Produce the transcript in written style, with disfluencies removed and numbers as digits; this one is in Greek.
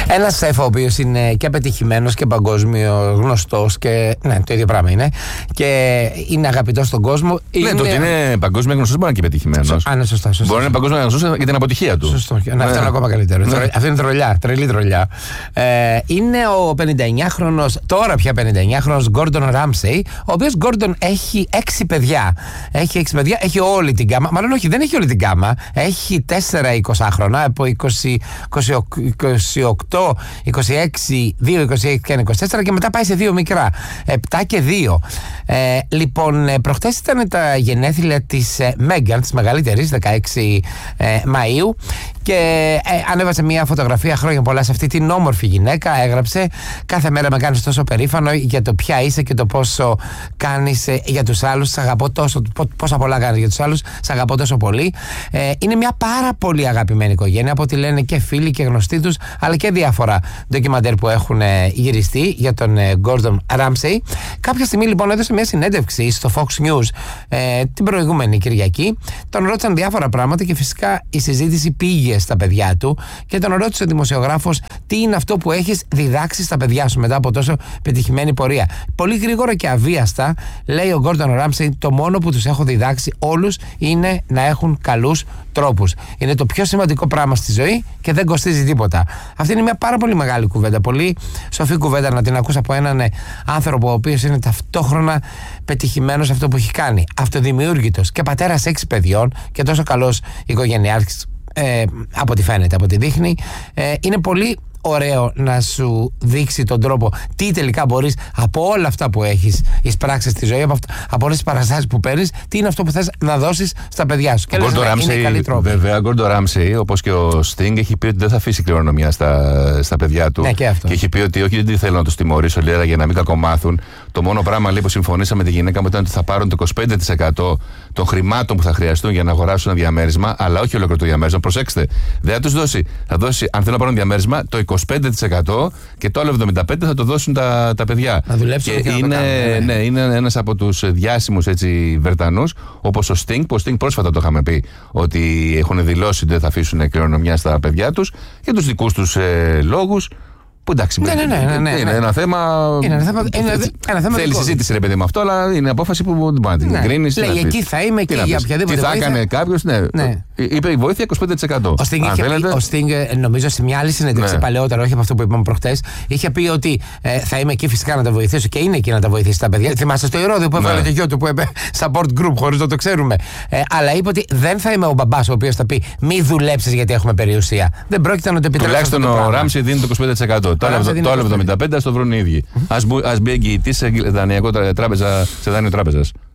Ένας σεφ ο οποίος είναι και πετυχημένος και παγκόσμιο γνωστός και. Ναι, το ίδιο πράγμα είναι. Και είναι αγαπητός στον κόσμο. Ναι, το ότι είναι παγκόσμιο γνωστός μπορεί να είναι και πετυχημένος. Ναι, σωστά. Μπορεί να είναι παγκόσμιο γνωστός για την αποτυχία του. Σωστό. Ναι, αυτό είναι ακόμα καλύτερο. Ναι. Αυτή είναι τρολιά, τρελή τρολιά. Είναι ο 59χρονος, τώρα πια 59χρονος Gordon Ramsay, ο οποίος Gordon έχει 6 παιδιά. Έχει όλη την γκάμα. Μάλλον όχι, δεν έχει όλη την γκάμα. Έχει 4 20χρονα από 28, 26, 2, 26 και 24 και μετά πάει σε 2 μικρά. 7 και 2. Λοιπόν, προχτές ήταν τα γενέθλια της Μέγκαν, της μεγαλύτερης, 16 Μαΐου, και ανέβασε μια φωτογραφία, χρόνια πολλά σε αυτή την όμορφη γυναίκα. Έγραψε: κάθε μέρα με κάνεις τόσο περήφανο για το ποια είσαι και το πόσο κάνεις για τους άλλους. Σ' αγαπώ τόσο, πόσα πολλά κάνεις για τους άλλους. Σ' αγαπώ τόσο πολύ. Είναι μια πάρα πολύ αγαπημένη οικογένεια, από ό,τι λένε και φίλοι και γνωστοί τους, αλλά και διάφορα ντοκιμαντέρ που έχουν γυριστεί για τον Gordon Ramsay. Κάποια στιγμή λοιπόν έδωσε μια συνέντευξη στο Fox News την προηγούμενη Κυριακή. Τον ρώτησαν διάφορα πράγματα και φυσικά η συζήτηση πήγε στα παιδιά του και τον ρώτησε ο δημοσιογράφος: τι είναι αυτό που έχεις διδάξει στα παιδιά σου μετά από τόσο πετυχημένη πορεία? Πολύ γρήγορα και αβίαστα λέει ο Gordon Ramsay: το μόνο που τους έχω διδάξει όλους είναι να έχουν καλούς τρόπους. Είναι το πιο σημαντικό πράγμα στη ζωή και δεν κοστίζει τίποτα. Αυτή είναι μια πάρα πολύ μεγάλη κουβέντα, πολύ σοφή κουβέντα να την ακούς από έναν άνθρωπο ο οποίος είναι ταυτόχρονα πετυχημένος σε αυτό που έχει κάνει, αυτοδημιούργητος και πατέρας 6 παιδιών και τόσο καλός οικογενειάρχης, από ό,τι φαίνεται, από ό,τι δείχνει. Είναι πολύ ωραίο να σου δείξει τον τρόπο τι τελικά μπορείς από όλα αυτά που έχεις εισπράξει στη ζωή, από όλες τις παραστάσεις που παίρνεις, τι είναι αυτό που θες να δώσεις στα παιδιά σου. Και λες, είναι καλή τρόπη. Βέβαια, ο Gordon Ramsay, όπως και ο Sting, έχει πει ότι δεν θα αφήσει κληρονομιά στα παιδιά του. Ναι, και αυτό. Και έχει πει ότι όχι, δεν θέλω να τους τιμωρήσω, λέει, για να μην κακομάθουν. Το μόνο πράγμα, λέει, που συμφωνήσαμε με τη γυναίκα μου ήταν ότι θα πάρουν το 25% των χρημάτων που θα χρειαστούν για να αγοράσουν ένα διαμέρισμα, αλλά όχι ολόκληρο το διαμέρισμα. Προσέξτε, δεν θα τους δώσει. Θα δώσει, αν θέλουν να πάρουν διαμέρισμα, το 25% και το άλλο 75% θα το δώσουν τα παιδιά. Να δουλέψουν και είναι ένας από τους διάσημους Βρετανούς, όπως ο Sting, που ο Sting πρόσφατα το είχαμε πει ότι έχουν δηλώσει ότι δεν θα αφήσουν κληρονομιά στα παιδιά τους για τους δικούς τους λόγους. Που εντάξει, ναι. Είναι ένα θέμα. Θέλει συζήτηση, ρε παιδί με αυτό, αλλά είναι απόφαση που δεν μπορεί να την εγκρίνει. Λέει εκεί θα είμαι και για οποιαδήποτε. Τι θα έκανε κάποιο, ναι. Είπε η βοήθεια 25%. Ο Sting, νομίζω, σε μια άλλη συνέντευξη παλαιότερα, όχι από αυτό που είπαμε προχτές, είχε πει ότι θα είμαι εκεί φυσικά να τα βοηθήσω και είναι εκεί να τα βοηθήσει τα παιδιά. Θυμάστε στο Ηρώδιο που έβαλε το γιο του που είπε support group, χωρίς να το ξέρουμε. Αλλά είπε ότι δεν θα είμαι ο μπαμπάς ο οποίος θα πει μη δουλέψεις γιατί έχουμε περιουσία. Δεν πρόκειται να το επιτρέψει. Τουλάχιστον ο Ράμσεϊ δίνει το 25%. Το άλλο 75% ας το βρουν οι ίδιοι. Ας μπει εγγυητής σε δάνειο τράπεζας.